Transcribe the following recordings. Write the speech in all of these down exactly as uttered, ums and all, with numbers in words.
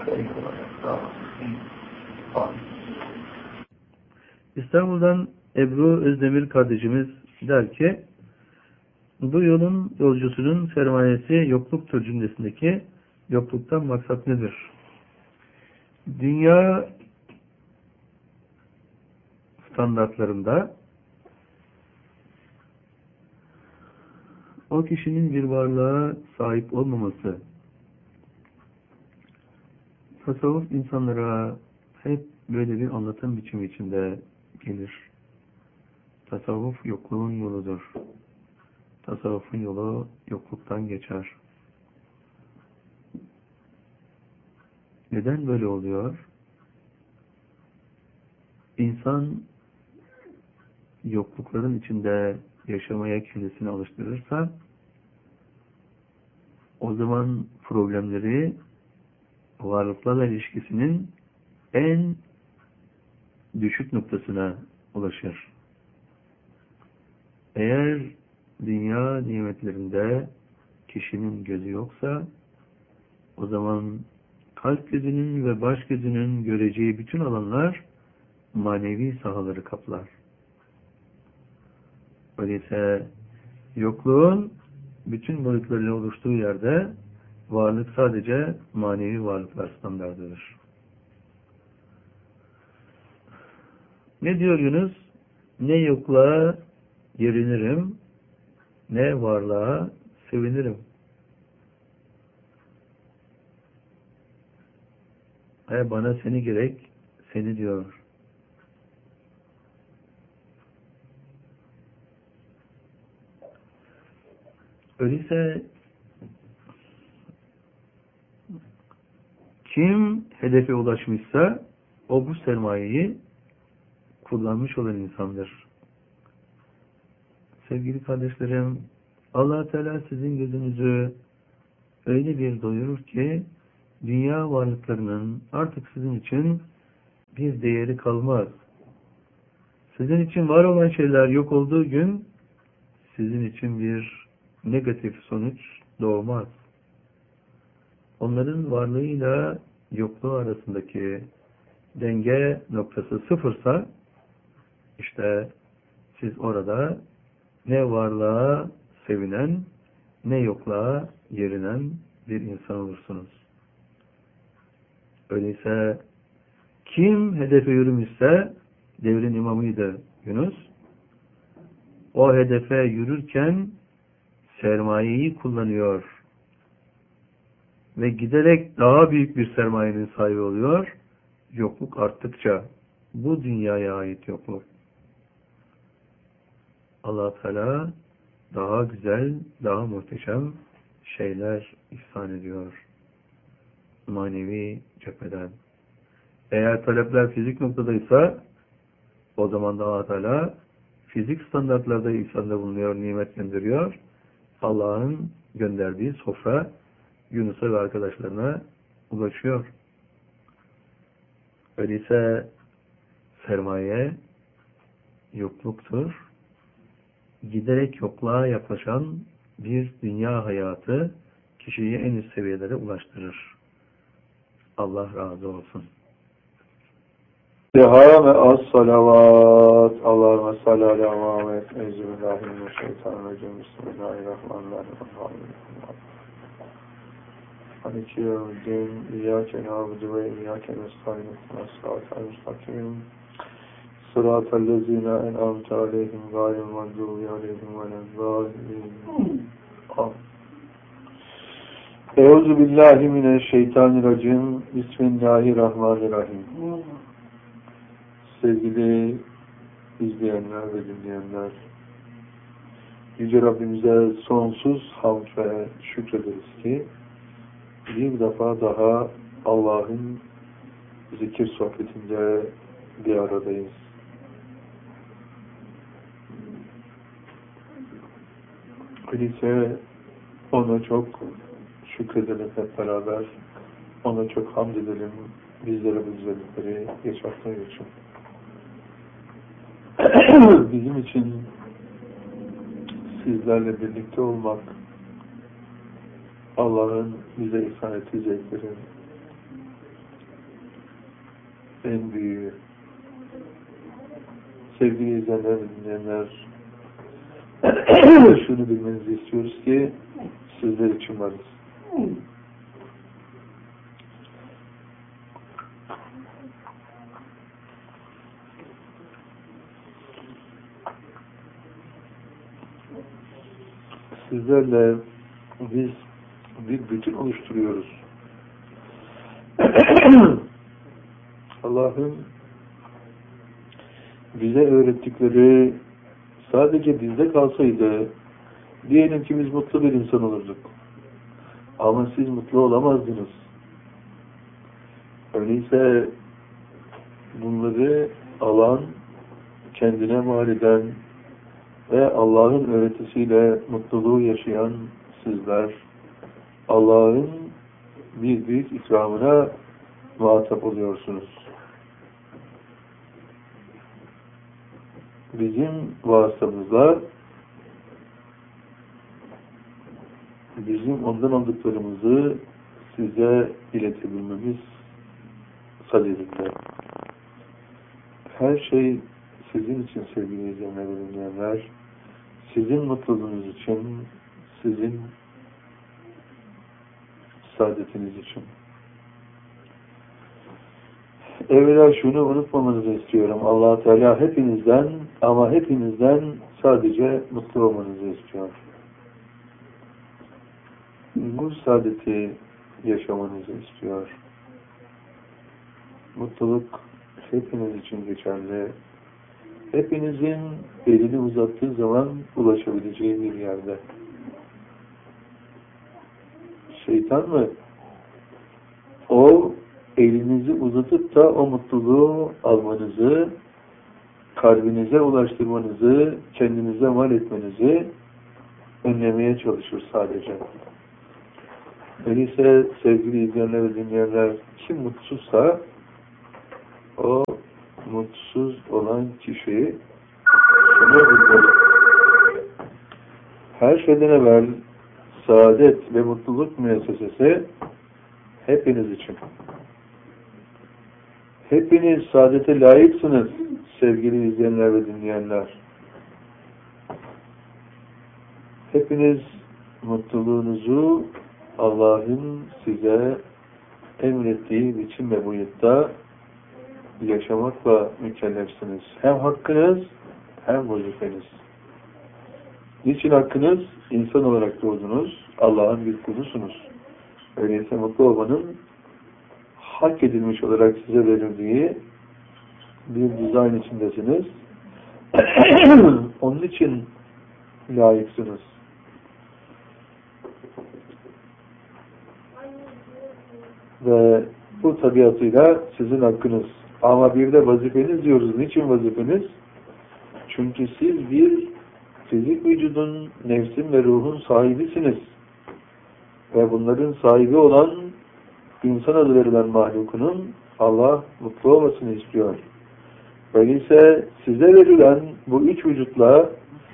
İstanbul'dan Ebru Özdemir kardeşimiz der ki, bu yolun yolcusunun sermayesi yokluktur cümlesindeki yokluktan maksat nedir? Dünya standartlarında o kişinin bir varlığa sahip olmaması, tasavvuf insanlara hep böyle bir anlatım biçimi içinde gelir. Tasavvuf yokluğun yoludur. Tasavvufun yolu yokluktan geçer. Neden böyle oluyor? İnsan yoklukların içinde yaşamaya kendisini alıştırırsa o zaman problemleri varlıklarla ilişkisinin en düşük noktasına ulaşır. Eğer dünya nimetlerinde kişinin gözü yoksa o zaman kalp gözünün ve baş gözünün göreceği bütün alanlar manevi sahaları kaplar. Öyleyse yokluğun bütün boyutlarıyla oluştuğu yerde varlık sadece manevi varlıklar standartıdır. Ne diyor Yunus? Ne yokluğa yerinirim, ne varlığa sevinirim. E bana seni gerek, seni diyor. Öyleyse kim hedefe ulaşmışsa o bu sermayeyi kullanmış olan insandır. Sevgili kardeşlerim, Allah Teala sizin gözünüzü öyle bir doyurur ki dünya varlıklarının artık sizin için bir değeri kalmaz. Sizin için var olan şeyler yok olduğu gün sizin için bir negatif sonuç doğmaz. Onların varlığıyla yokluğu arasındaki denge noktası sıfırsa işte siz orada ne varlığa sevinen ne yokluğa yerinen bir insan olursunuz. Öyleyse kim hedefe yürümüşse devrin imamıydı Yunus. O hedefe yürürken sermayeyi kullanıyor ve giderek daha büyük bir sermayenin sahibi oluyor. Yokluk arttıkça bu dünyaya ait yokluk. Allah Teala daha güzel, daha muhteşem şeyler ihsan ediyor. Manevi cepheden. Eğer talepler fizik noktadaysa o zaman da Allah Teala fizik standartlarda ihsanda bulunuyor, nimetlendiriyor. Allah'ın gönderdiği sofra Yunus'a ve arkadaşlarına ulaşıyor. Öyleyse sermaye yokluktur. Giderek yokluğa yaklaşan bir dünya hayatı kişiyi en üst seviyelere ulaştırır. Allah razı olsun. Dehâme as-salavat. Allahümme salli ala Muhammed. Euzubillahimineşşeytanirracim. Bismillahirrahmanirrahim. Maliki yevmiddin. İyyâke na'budu ve iyyâke nestaîn. Sıratal müstakim. Sıratallezîne en'amte aleyhim gâyril mağdûbi aleyhim velezzâlîn. Euzubillahimineşşeytanirracim. Bismillahirrahmanirrahim. Sevgili izleyenler ve dinleyenler, Yüce Rabbimize sonsuz hamd ve şükrederiz ki bir defa daha Allah'ın zikir sohbetinde bir aradayız. Öyleyse ona çok şükredelim hep beraber, ona çok hamd edelim bizlere bu güzellikleri yaşattığı için. Bizim için sizlerle birlikte olmak, Allah'ın bize ihsan ettiği zevklerin en büyüğü. Sevgili izleyenler ve dinleyenler, şunu bilmenizi istiyoruz ki sizler için varız. Sizlerle biz bir bütün oluşturuyoruz. Allah'ın bize öğrettikleri sadece bizde kalsaydı, diyelim ki biz mutlu bir insan olurduk. Ama siz mutlu olamazdınız. Öyleyse bunları alan, kendine mal eden ve Allah'ın öğretisiyle mutluluğu yaşayan sizler, Allah'ın bir büyük ikramına muhatap oluyorsunuz. Bizim vasıtamızla bizim ondan aldıklarımızı size iletebilmemiz sadedinde. Her şey sizin için sevgili izleyenler ve dinleyenler, sizin mutluluğunuz için, sizin saadetiniz için. Evvela şunu unutmamanızı istiyorum. Allah Teala hepinizden ama hepinizden sadece mutlu olmanızı istiyor. Bu saadeti yaşamanızı istiyor. Mutluluk hepiniz için geçerli. Hepinizin elini uzattığı zaman ulaşabileceği bir yerde. Şeytan mı? O elinizi uzatıp da o mutluluğu almanızı, kalbinize ulaştırmanızı, kendinize mal etmenizi önlemeye çalışır sadece. Öyleyse sevgili izleyenler ve dinleyenler, kim mutsuzsa o mutsuz olan kişi şunu bilmeli. Her şeyden evvel saadet ve mutluluk müessesesi hepiniz için. Hepiniz saadete layıksınız sevgili izleyenler ve dinleyenler. Hepiniz mutluluğunuzu Allah'ın size emrettiği biçim ve boyutta yaşamakla mükellefsiniz. Hem hakkınız hem vazifeniz. Niçin hakkınız? İnsan olarak doğdunuz. Allah'ın bir kulusunuz. Öyleyse mutlu olmanın hak edilmiş olarak size verildiği bir dizayn içindesiniz. Onun için layıksınız. Ve bu tabiatıyla sizin hakkınız. Ama bir de vazifeniz diyoruz. Niçin vazifeniz? Çünkü siz bir fizik vücudun, nefsin ve ruhun sahibisiniz. Ve bunların sahibi olan insan adı verilen mahlukunun Allah mutlu olmasını istiyor. Öyleyse size verilen bu üç vücutla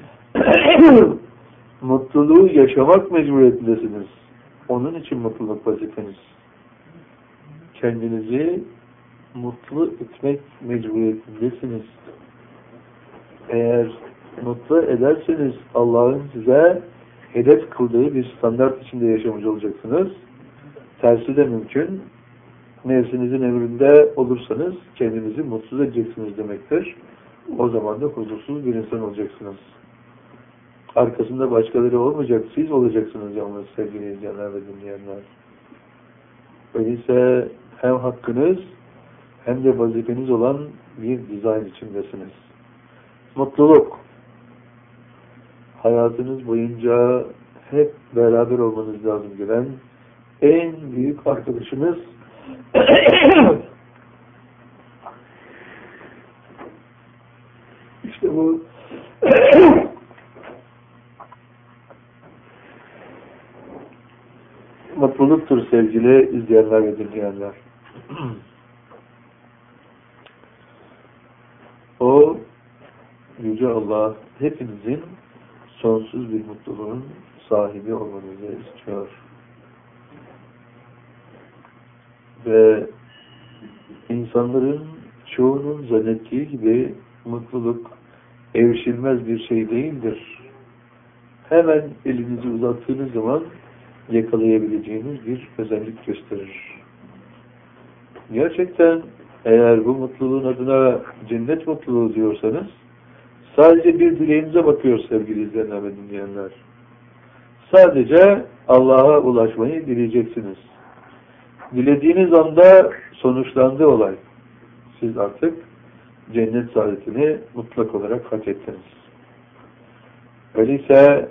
mutluluğu yaşamak mecburiyetindesiniz. Onun için mutluluk vazifeniz. Kendinizi mutlu etmek mecburiyetindesiniz. Eğer mutlu ederseniz Allah'ın size hedef kıldığı bir standart içinde yaşamış olacaksınız. Tersi de mümkün. Nefsinizin emrinde olursanız kendinizi mutsuz edeceksiniz demektir. O zaman da huzursuz bir insan olacaksınız. Arkasında başkaları olmayacak, siz olacaksınız yalnız sevgili izleyenler ve dinleyenler. Öyleyse hem hakkınız hem de vazifeniz olan bir dizayn içindesiniz. Mutluluk. Hayatınız boyunca hep beraber olmanız lazım gelen en büyük arkadaşınız işte bu mutluluktur sevgili izleyenler ve dinleyenler. O Yüce Allah hepinizin sonsuz bir mutluluğun sahibi olmanızı istiyor. Ve insanların çoğunun zannettiği gibi mutluluk erişilmez bir şey değildir. Hemen elinizi uzattığınız zaman yakalayabileceğiniz bir özellik gösterir. Gerçekten eğer bu mutluluğun adına cennet mutluluğu diyorsanız sadece bir dileğinize bakıyor sevgili izleyenler ve dinleyenler. Sadece Allah'a ulaşmayı dileyeceksiniz. Dilediğiniz anda sonuçlandı olay. Siz artık cennet saadetini mutlak olarak hak ettiniz. Öyleyse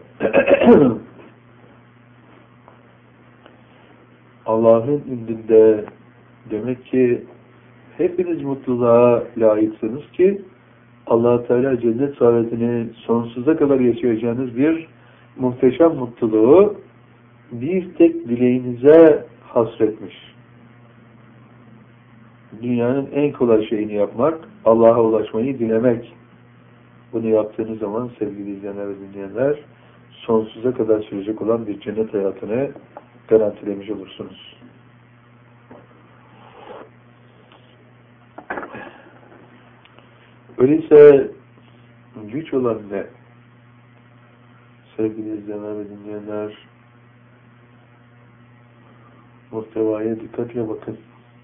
Allah'ın indinde demek ki hepiniz mutluluğa layıksınız ki Allah-u Teala cennet saadetini sonsuza kadar yaşayacağınız bir muhteşem mutluluğu bir tek dileğinize hasretmiş. Dünyanın en kolay şeyini yapmak, Allah'a ulaşmayı dilemek. Bunu yaptığınız zaman sevgili izleyenler ve dinleyenler, sonsuza kadar sürecek olan bir cennet hayatını garantilemiş olursunuz. Öyleyse güç olan ne? Sevgili izleyenler ve dinleyenler, muhtevaya dikkatle bakın.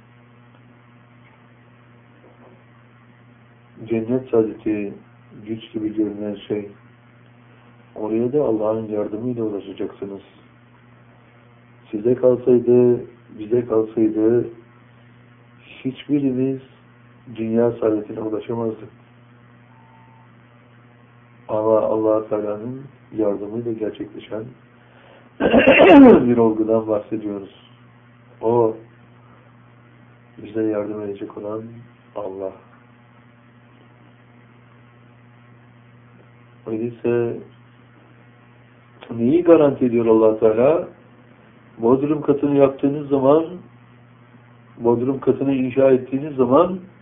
Cennet saadeti güç gibi görünen şey, oraya da Allah'ın yardımıyla ulaşacaksınız. Size kalsaydı, bize kalsaydı, hiçbirimiz dünya saadetine ulaşamazdık. Ama Allah-u Teala'nın yardımıyla gerçekleşen bir olgudan bahsediyoruz. O, bize yardım edecek olan Allah. Öyleyse neyi garanti ediyor Allah Teala? Bodrum katını yaptığınız zaman, Bodrum katını inşa ettiğiniz zaman